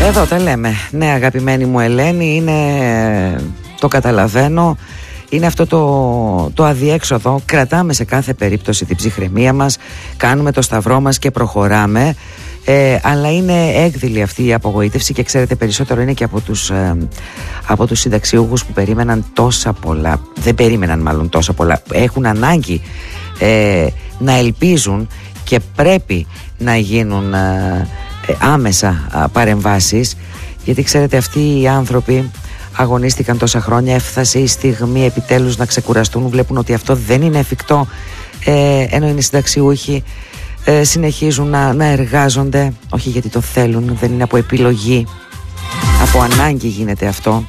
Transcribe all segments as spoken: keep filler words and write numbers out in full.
Εδώ τα λέμε. Ναι, αγαπημένη μου Ελένη, είναι, το καταλαβαίνω, είναι αυτό το, το αδιέξοδο. Κρατάμε σε κάθε περίπτωση την ψυχραιμία μας, κάνουμε το σταυρό μας και προχωράμε. Ε, αλλά είναι έκδηλη αυτή η απογοήτευση και ξέρετε, περισσότερο είναι και από τους, ε, από τους συνταξιούχους που περίμεναν τόσα πολλά. Δεν περίμεναν μάλλον τόσα πολλά. Έχουν ανάγκη ε, να ελπίζουν και πρέπει να γίνουν ε, ε, άμεσα ε, παρεμβάσεις, γιατί ξέρετε, αυτοί οι άνθρωποι αγωνίστηκαν τόσα χρόνια, έφτασε η στιγμή επιτέλους να ξεκουραστούν, βλέπουν ότι αυτό δεν είναι εφικτό, ε, ενώ είναι συνταξιούχοι. Ε, συνεχίζουν να, να εργάζονται, όχι γιατί το θέλουν, δεν είναι από επιλογή, από ανάγκη γίνεται αυτό.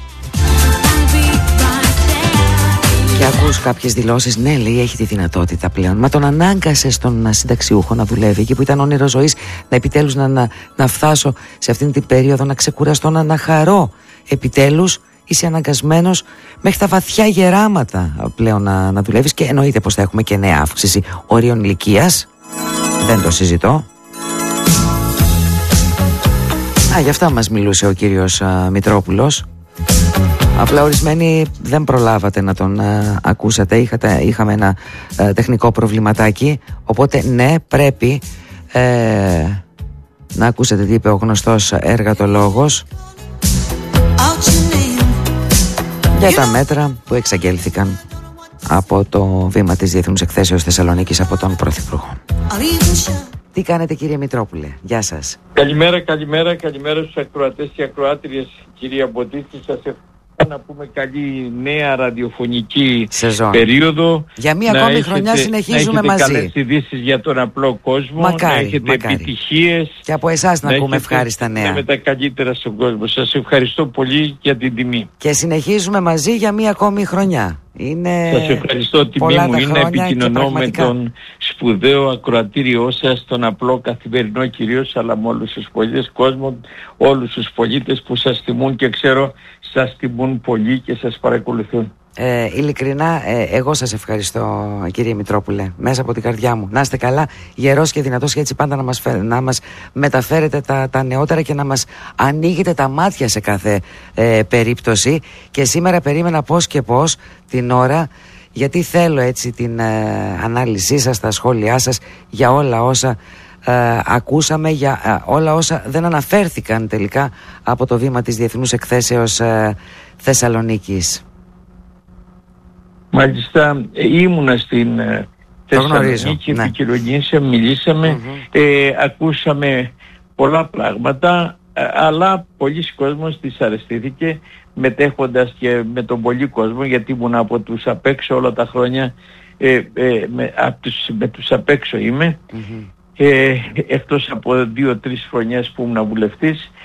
Και ακούς κάποιες δηλώσεις, ναι, λέει, έχει τη δυνατότητα πλέον. Μα τον ανάγκασε στον συνταξιούχο να δουλεύει εκεί που ήταν όνειρο ζωής, να επιτέλους να, να, να φτάσω σε αυτήν την περίοδο, να ξεκουραστώ, να αναχαρώ. Επιτέλους είσαι αναγκασμένος μέχρι τα βαθιά γεράματα πλέον να, να δουλεύεις, και εννοείται πως θα έχουμε και νέα αύξηση ορίων ηλικίας. Δεν το συζητώ. Α, γι' αυτά μας μιλούσε ο κύριος α, Μητρόπουλος. Απλά ορισμένοι δεν προλάβατε να τον α, ακούσατε. Είχατε, είχαμε ένα α, τεχνικό προβληματάκι. Οπότε ναι, πρέπει ε, να ακούσετε τι είπε ο γνωστός εργατολόγος για τα μέτρα που εξαγγέλθηκαν από το βήμα της Διεθνούς Εκθέσεως Θεσσαλονίκης από τον Πρωθυπουργό. Τι κάνετε, κύριε Μητρόπουλε? Γεια σας. Καλημέρα, καλημέρα, καλημέρα στους ακροατές και ακροάτριες, κυρία Μποτίστη. Σας ευχαριστώ, να πούμε καλή νέα ραδιοφωνική σεζόν. Περίοδο. Για μία ακόμη χρονιά συνεχίζουμε να μαζί. Να έχετε καλές ειδήσεις για τον απλό κόσμο, μακάρι, να έχετε μακάρι. επιτυχίες. Και από εσάς να, να ακούμε έχετε, ευχάριστα νέα. Με τα καλύτερα στον κόσμο. Σας ευχαριστώ πολύ για την τιμή. Και συνεχίζουμε μαζί για μία ακόμη χρονιά. Είναι Σας ευχαριστώ, τιμή μου είναι να επικοινωνώ πραγματικά με τον σπουδαίο ακροατήριό σας, τον απλό καθημερινό κυρίως, αλλά με όλους τους πολίτες κόσμου, όλους τους πολίτες που σας τιμούν και ξέρω σας τιμούν πολύ και σας παρακολουθούν. Ε, ειλικρινά, ε, εγώ σας ευχαριστώ, κύριε Μητρόπουλε, μέσα από την καρδιά μου. Να είστε καλά, γερός και δυνατός, και έτσι πάντα να μας, φε, να μας μεταφέρετε τα, τα νεότερα και να μας ανοίγετε τα μάτια σε κάθε ε, περίπτωση. Και σήμερα περίμενα πώς και πώς την ώρα, γιατί θέλω έτσι την ε, ανάλυση σας, τα σχόλιά σας για όλα όσα ε, ακούσαμε, για ε, όλα όσα δεν αναφέρθηκαν τελικά από το βήμα της Διεθνούς Εκθέσεως ε, Θεσσαλονίκης. Μάλιστα, ήμουνα στην ε, Θεσσαλονίκη, ναι. επικοινωνήσαμε, μιλήσαμε, mm-hmm. ε, ακούσαμε πολλά πράγματα, ε, αλλά πολλοί κόσμος δυσαρεστήθηκε, μετέχοντας και με τον πολύ κόσμο, γιατί ήμουν από τους απ' έξω όλα τα χρόνια, ε, ε, με, από τους, με τους απ' έξω είμαι, mm-hmm. ε, εκτός από δύο-τρεις χρονιές που ήμουν βουλευτής.